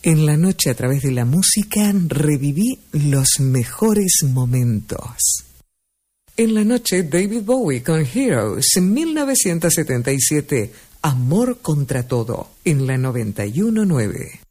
En la noche, a través de la música, reviví los mejores momentos. En la noche, David Bowie con Heroes, en 1977, Amor contra todo, en la 91.9.